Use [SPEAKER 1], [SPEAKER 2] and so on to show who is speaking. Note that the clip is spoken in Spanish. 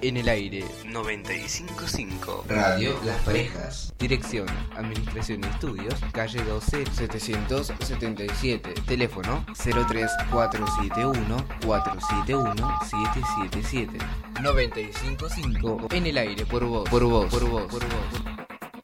[SPEAKER 1] en el aire.
[SPEAKER 2] 95.5
[SPEAKER 3] Radio Las Parejas.
[SPEAKER 1] Dirección, Administración y Estudios, calle 12, 777. Teléfono 03471 471 777. 95.5 en el aire, por vos.